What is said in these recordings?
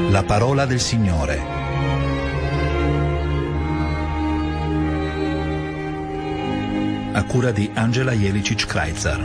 La parola del Signore. A cura di Angela Jelicic-Kreitzer.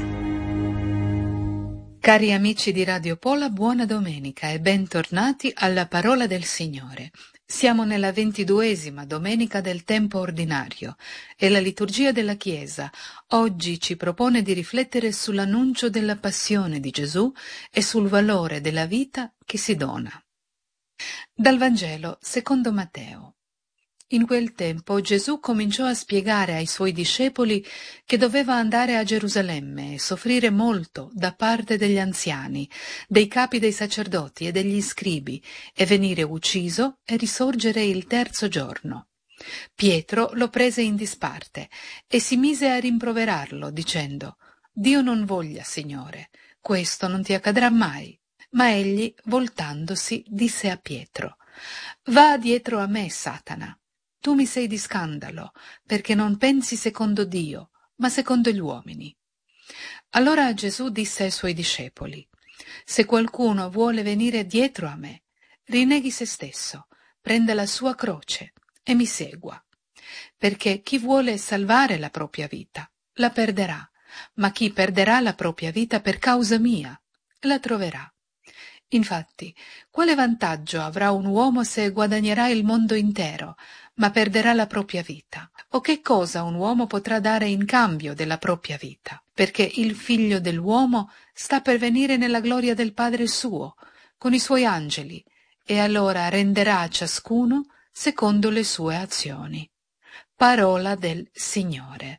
Cari amici di Radio Pola, buona domenica e bentornati alla parola del Signore. Siamo nella 22esima domenica del tempo ordinario e la liturgia della Chiesa oggi ci propone di riflettere sull'annuncio della passione di Gesù e sul valore della vita che si dona. Dal Vangelo secondo Matteo. In quel tempo Gesù cominciò a spiegare ai suoi discepoli che doveva andare a Gerusalemme e soffrire molto da parte degli anziani, dei capi dei sacerdoti e degli scribi, e venire ucciso e risorgere il terzo giorno. Pietro lo prese in disparte e si mise a rimproverarlo, dicendo: «Dio non voglia, Signore, questo non ti accadrà mai». Ma egli, voltandosi, disse a Pietro: «Va dietro a me, Satana. Tu mi sei di scandalo, perché non pensi secondo Dio, ma secondo gli uomini». Allora Gesù disse ai suoi discepoli: «Se qualcuno vuole venire dietro a me, rinneghi se stesso, prenda la sua croce e mi segua. Perché chi vuole salvare la propria vita, la perderà, ma chi perderà la propria vita per causa mia, la troverà. Infatti, quale vantaggio avrà un uomo se guadagnerà il mondo intero, ma perderà la propria vita? O che cosa un uomo potrà dare in cambio della propria vita? Perché il Figlio dell'uomo sta per venire nella gloria del Padre suo, con i suoi angeli, e allora renderà a ciascuno secondo le sue azioni». Parola del Signore.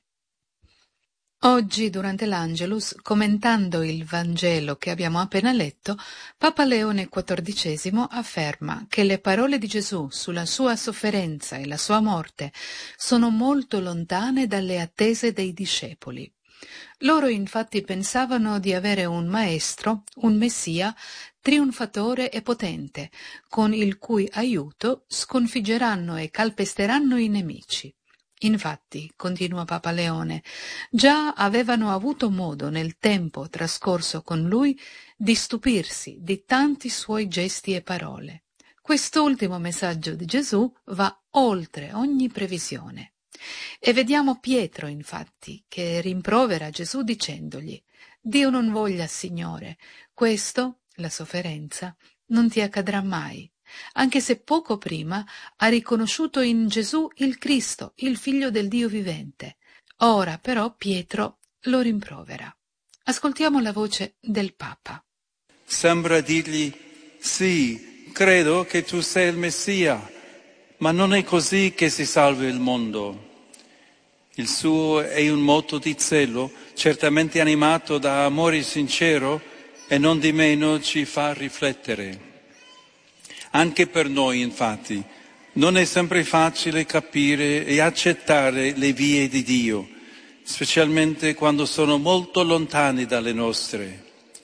Oggi, durante l'Angelus, commentando il Vangelo che abbiamo appena letto, Papa Leone XIV afferma che le parole di Gesù sulla sua sofferenza e la sua morte sono molto lontane dalle attese dei discepoli. Loro infatti pensavano di avere un maestro, un messia, trionfatore e potente, con il cui aiuto sconfiggeranno e calpesteranno i nemici. Infatti, continua Papa Leone, già avevano avuto modo nel tempo trascorso con lui di stupirsi di tanti suoi gesti e parole. Quest'ultimo messaggio di Gesù va oltre ogni previsione. E vediamo Pietro, infatti, che rimprovera Gesù dicendogli: «Dio non voglia, Signore, questo, la sofferenza, non ti accadrà mai», anche se poco prima ha riconosciuto in Gesù il Cristo, il Figlio del Dio vivente. Ora però Pietro lo rimprovera. Ascoltiamo la voce del Papa. Sembra dirgli: «Sì, credo che tu sei il Messia, ma non è così che si salva il mondo». Il suo è un moto di zelo, certamente animato da amore sincero, e non di meno ci fa riflettere. Anche per noi, infatti, non è sempre facile capire e accettare le vie di Dio, specialmente quando sono molto lontani dalle nostre.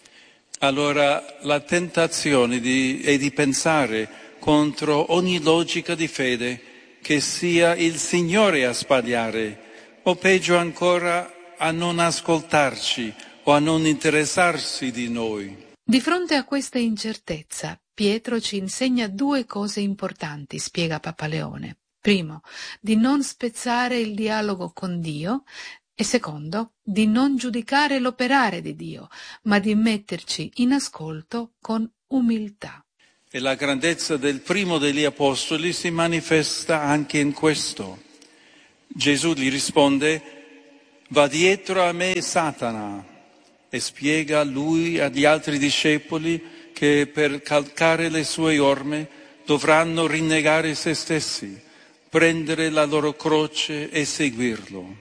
Allora la tentazione è di pensare contro ogni logica di fede che sia il Signore a sbagliare, o peggio ancora a non ascoltarci o a non interessarsi di noi. Di fronte a questa incertezza, Pietro ci insegna due cose importanti, spiega Papa Leone. Primo, di non spezzare il dialogo con Dio, e secondo, di non giudicare l'operare di Dio, ma di metterci in ascolto con umiltà. E la grandezza del primo degli apostoli si manifesta anche in questo. Gesù gli risponde: «Va dietro a me, Satana», e spiega a lui e agli altri discepoli che per calcare le sue orme dovranno rinnegare se stessi, prendere la loro croce e seguirlo.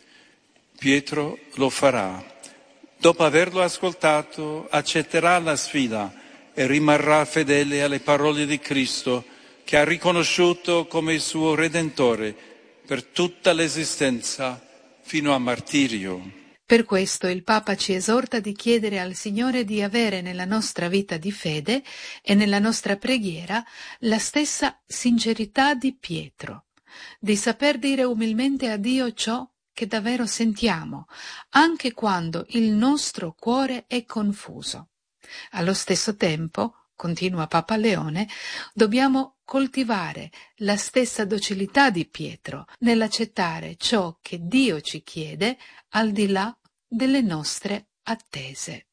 Pietro lo farà. Dopo averlo ascoltato, accetterà la sfida e rimarrà fedele alle parole di Cristo, che ha riconosciuto come suo Redentore per tutta l'esistenza fino a martirio. Per questo il Papa ci esorta di chiedere al Signore di avere nella nostra vita di fede e nella nostra preghiera la stessa sincerità di Pietro, di saper dire umilmente a Dio ciò che davvero sentiamo, anche quando il nostro cuore è confuso. Allo stesso tempo, continua Papa Leone, dobbiamo coltivare la stessa docilità di Pietro nell'accettare ciò che Dio ci chiede al di là delle nostre attese.